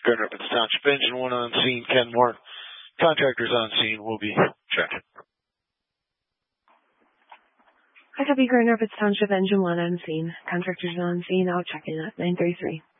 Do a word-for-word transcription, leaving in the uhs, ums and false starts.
Grand Rapids Township Engine one on scene. Ken Moore, contractors on scene, will be checking. I copy Grand Rapids Township Engine one on scene. Contractors on scene, I'll check in at nine thirty-three.